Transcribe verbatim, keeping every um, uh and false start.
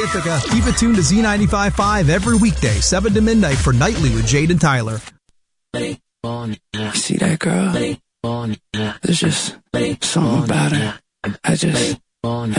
Ithaca. Keep it tuned to Z ninety-five point five every weekday, seven to midnight for Nightly with Jade and Tyler. You see that girl? There's just something about her. I just...